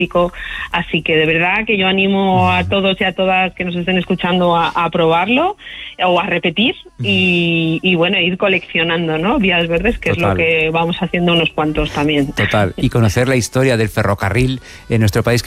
turístico, así que de verdad que yo animo a todos y a todas que nos estén escuchando a probarlo o a repetir y bueno, ir coleccionando, ¿no? Vías verdes, que Total. es lo que vamos haciendo unos cuantos también. Total, y conocer la historia del ferrocarril en nuestro país, que